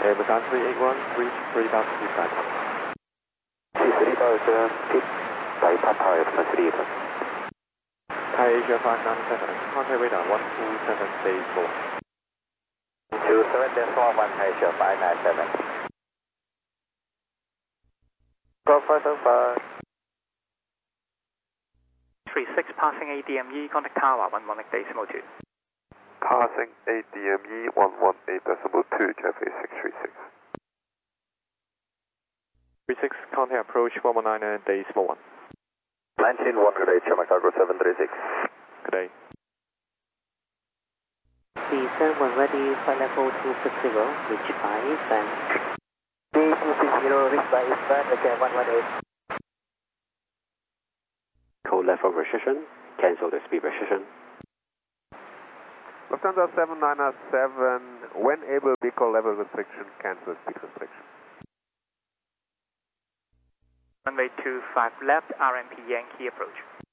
Amazon 381, reach 3000 feet back. 3000 feet, by Papa Epsilon 381. Thai Asia 597, contact radar 127 days 4. 27 days 4, 1 Thai Asia 597. Go further for 36 passing ADME, contact tower 118.2. Passing ADME 118.2, traffic 636. 36, contact approach 119 days 1. 19-1, good day, Chama Cargo 736. Good day. C71 ready for level 260, reach by Eastern. D260, reach by Eastern, again 118. Code level restriction, cancel the speed restriction. Lufthansa 797, when able, vehicle level restriction, cancel speed restriction. Runway 25 left, RMP Yankee approach.